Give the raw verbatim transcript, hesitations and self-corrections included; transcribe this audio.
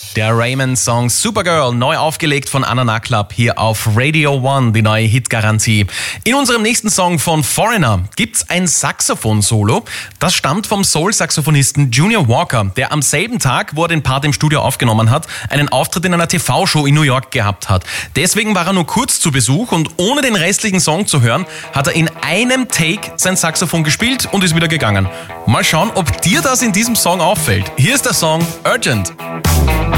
Der Raymond-Song Supergirl, neu aufgelegt von Anna Naklap hier auf Radio One, die neue Hitgarantie. In unserem nächsten Song von Foreigner gibt's ein Saxophon-Solo. Das stammt vom Soul-Saxophonisten Junior Walker, der am selben Tag, wo er den Part im Studio aufgenommen hat, einen Auftritt in einer T V-Show in New York gehabt hat. Deswegen war er nur kurz zu Besuch und ohne den restlichen Song zu hören, hat er in einem Take sein Saxophon gespielt und ist wieder gegangen. Mal schauen, ob dir das in diesem Song auffällt. Hier ist der Song Urgent.